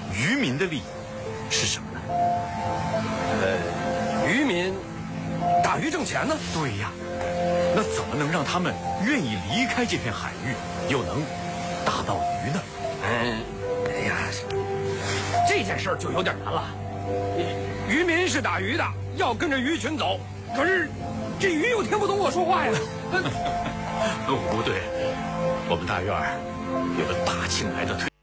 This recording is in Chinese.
渔民的利益是什么呢？ 渔民打鱼挣钱呢？ 对呀，那怎么能让他们愿意离开这片海域，又能打到鱼呢？ 哎呀，这件事儿就有点难了。渔民是打鱼的，要跟着鱼群走，可是这鱼又听不懂我说话呀。 不对，我们大院有个大庆来的